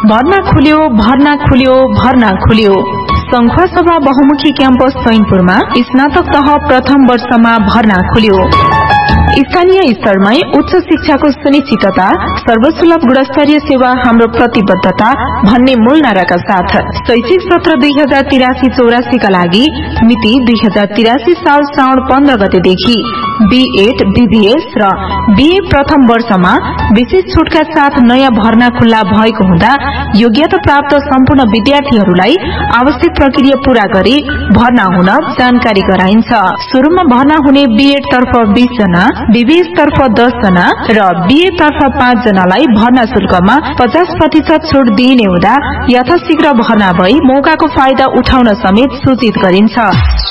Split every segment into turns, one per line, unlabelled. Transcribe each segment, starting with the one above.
भर्ना खुल्यो संखुवा सभा बहुमुखी क्याम्पस चैनपुरमा स्नातक तह प्रथम वर्षमा भर्ना खुल्यो। स्थानीय स्तरमै उच्च शिक्षाको सुनिश्चितता, सर्वसुलभ गुणस्तरीय सेवा हाम्रो प्रतिबद्धता भन्ने मूल नाराका साथ शैक्षिक सत्र 2083-84 का लागि मिति 2083 साल श्रावण 15 गतेदेखि B.Ed, BBS र BA प्रथम वर्षमा विशेष छुटका साथ नयाँ भर्ना खुल्ला भएको हुँदा योग्यता प्राप्त सम्पूर्ण विद्यार्थीहरूलाई आवश्यक प्रक्रिया पूरा गरी भर्ना हुन जानकारी गराइन्छ। सुरुमा भर्ना हुने B.Ed तर्फ 20 जना, BBS तर्फ 10 जना र BA तर्फ 5 जनालाई भर्ना शुल्कमा 50% छुट दिइने हुँदा यथाशीघ्र भर्ना भई मौकाको फाइदा उठाउन समेत सूचित गरिन्छ।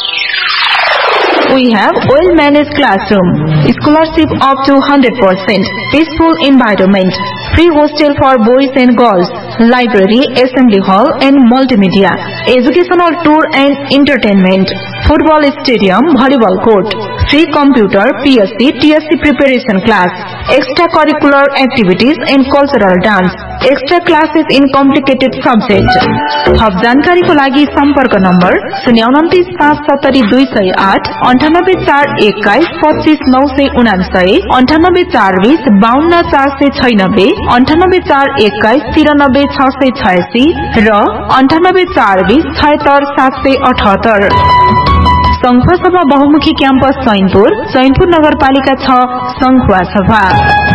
We have well-managed classroom, scholarship up to 100%, peaceful environment, free hostel for boys and girls, library, assembly hall and multimedia, educational tour and entertainment, football stadium, volleyball court, free computer, PSC, TSC preparation class, extracurricular activities and cultural dance, extra classes in complicated subjects. थप जानकारीको लागि सम्पर्क number 029 570 208 98 421 25 999 98 420 52 496 98 421 93 686 र 98 420 76 778। संखुवा सभा बहुमुखी campus Chainpur नगरपालिका 6 संखुवा सभा।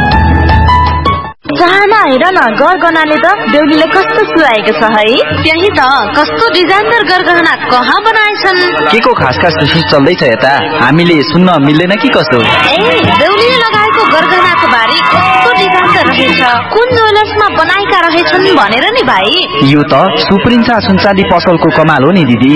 चाहना हेर न, गरगहनाले त देउलीले कस्तो सुहाएको छ है। त्यही त, कस्तो डिजाइनर गरगहना कहाँ बनाएछन्।
के को खास रिसर्च चल्दैछ यता, हामीले सुन्न मिल्दैन कि कसो।
देउलीले लगाएको गरगहनाको बारे कस्तो डिजाइन रहेछ, कुन ज्वेलर्समा बनाएका रहेछन् भनेर नि भाइ।
यो त सुप्रिन्सा सुनचाँदी पसलको कमाल हो नि दिदी।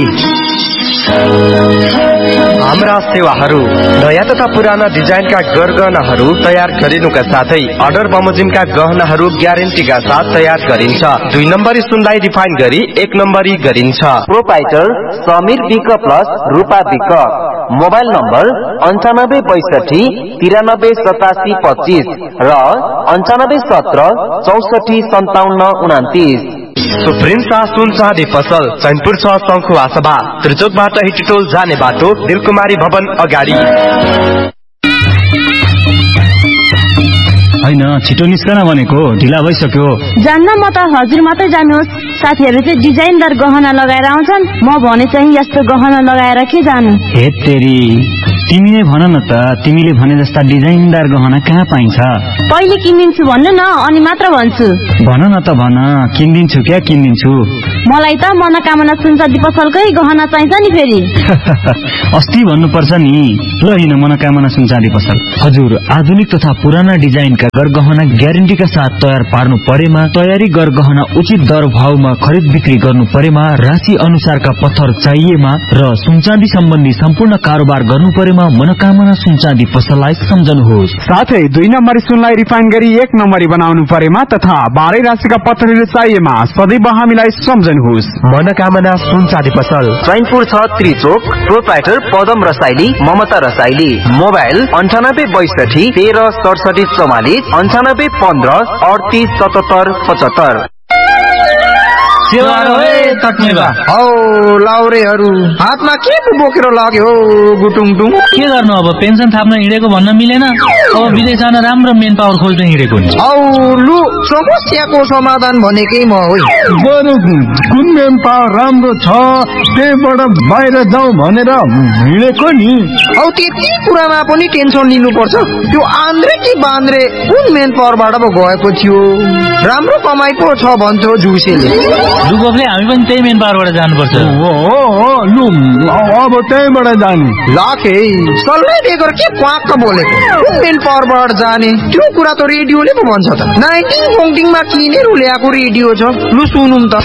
हाम्रा सेवाहरू नयाँ तथा पुराना डिजाइनका गरगहनाहरू तयार गरिनुका साथै अर्डर बमोजिमका गहनाहरू ग्यारेन्टीका साथ तयार गरिन्छ। 2 नम्बरी सुनलाई रिफाइन गरी 1 नम्बरी गरिन्छ।
प्रोपाइटर समीर विक प्लस रूपा विक। मोबाइल नम्बर 9562 93 87 25 र 95 17 64 57 29।
सुप्रिन्सा सुनचाँदी पसल चैनपुर 6 संखुवा सभा, त्रिचोकबाट हिटटोल जाने बाटो दिलकुमारी भवन अगाडि।
हैन छिटो निस्कन भनेको, ढिला भइसक्यो।
जान्न म त हजुर मात्रै जानुहोस्, साथीहरू चाहिँ डिजाइनदार गहना लगाएर आउँछन्, म भने चाहिँ यस्तो गहना लगाएर के जानु।
हे तेरी, तिमी नै भन न त, तिमीले भने जस्ता डिजाइनदार गहना कहाँ पाइन्छ।
पहिले किनिदिन्छु भन्नु न, अनि मात्र भन्छु।
भन न त भन, किनिदिन्छु क्या किनिदिन्छु।
मलाई त मनोकामना सुनचाँदी पसलकै गहना चाहिन्छ नि फेरि।
अस्ति भन्नुपर्छ नि। ल हिँड मनोकामना सुनचाँदी पसल। हजुर, आधुनिक तथा पुराना डिजाइनका गरगहना ग्यारेन्टीका साथ तयार पार्नु परेमा, तयारी गरगहना उचित दर भावमा खरिद बिक्री गर्नु परेमा, राशि अनुसारका पत्थर चाहिएमा र सुनचाँदी सम्बन्धी सम्पूर्ण कारोबार गर्नु परेमा मनोकामना सुनचाँदी पसललाई सम्झनुहोस्।
साथै 2 नम्बरी सुनलाई रिफाइन गरी 1 नम्बरी बनाउनु परेमा तथा 12 राशिका पत्थरहरू चाहिएमा सदैव हामीलाई सम्झनुहोस्।
मनोकामना सुनचाँदी पसल
चैनपुर 6 त्रिचोक। प्रोपाइटर पदम रसाइली, ममता रसाइली। मोबाइल 9862 13 67 44 98 15 38 77 75।
हौ लाउरेहरू हातमा के बोकेर लाग्यो गुटुङटुङ।
के गर्नु अब, पेन्सन थाप्न हिँडेको भन्न मिलेन, अब विदेश जान राम्रो मेन पावर खोज्न हिँडेको नि।
औ लु, समस्याको समाधान भनेकै म हो।
बरु कुन मेन पावर राम्रो छ त्यहीबाट बाहिर जाउँ भनेर हिँडेको नि।
औ त्यति कुरामा पनि टेन्सन लिनुपर्छ। त्यो आन्द्रे कि बान्द्रे कुन मेन पावरबाट पो गएको थियो। राम्रो कमाइ पो छ भन्छ जुसेले।
दुगोपले हामी पनि त्यही मेन पावरबाट जानुपर्छ।
लु अब त्यहीबाट जाने।
लाखे सल्लाह बेगर के क्वाक्क बोलेको। कुन मेन पावरबाट जाने त्यो कुरा त रेडियोले पो भन्छ त। 19 किनेर ल्याएको रेडियो छ, लु सुनौँ त।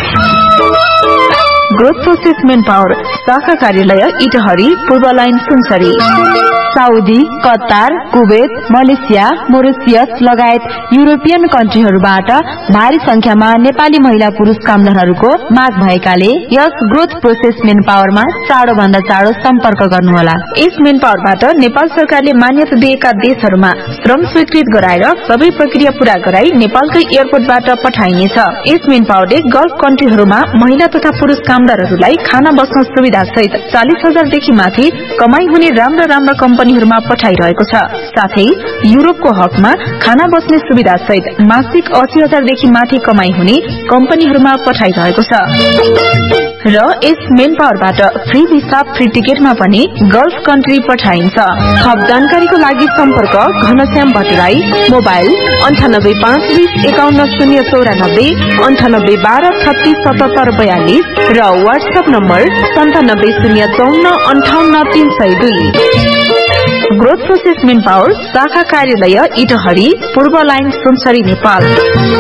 ग्रोथ प्रोसेस मेन पावर शाखा कार्यालय इटहरी, पूर्व line Sunsari.
Saudi, Qatar, Kuwait, Malaysia, Mauritius लगायत युरोपियन कन्ट्रीहरूबाट भारी संख्यामा नेपाली महिला पुरुष कामदारहरूको माग भएकाले यस ग्रोथ प्रोसेस मेन पावरमा चाँडो भन्दा चाँडो सम्पर्क गर्नुहोला।
यस मेन पावरबाट नेपाल सरकारले मान्यता दिएका देशहरूमा श्रम स्वीकृत गराएर सबै प्रक्रिया पूरा गराई नेपालकै एयरपोर्टबाट पठाइनेछ। यस मेन पावरले गल्फ कन्ट्रीहरूमा महिला तथा पुरुष कामदारहरूलाई खाना बस्न सुविधा सहित 40,000 देखि माथि कमाई हुने राम्रा कम्पनीहरूमा पठाइरहेको छ। साथै युरोपको हकमा खाना बस्ने सुविधा सहित मासिक 80,000 देखि माथि कमाई हुने कम्पनीहरूमा पठाइरहेको छ। र यस मेन पावरबाट फ्री भिसा फ्री टिकटमा पनि गल्फ कन्ट्री पठाइन्छ। थप जानकारीको लागि सम्पर्क घनश्याम भट्टराई, मोबाइल 9852510094, 9812367742 र WhatsApp number 9705458302। Growth process main power शाखा कार्यालय इटहरी, पूर्व लाइन सुनसरी, नेपाल।